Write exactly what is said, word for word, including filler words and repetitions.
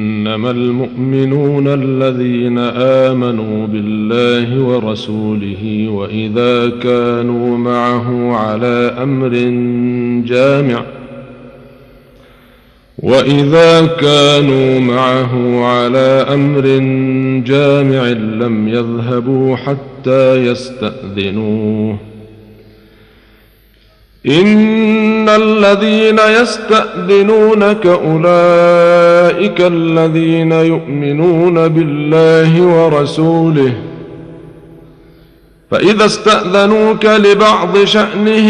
إنما المؤمنون الذين آمنوا بالله ورسوله وإذا كانوا معه على أمر جامع وإذا كانوا معه على أمر جامع لم يذهبوا حتى يستأذنوه إن الذين يستأذنونك أولئك الذين يؤمنون بالله ورسوله فإذا استأذنوك لبعض شأنهم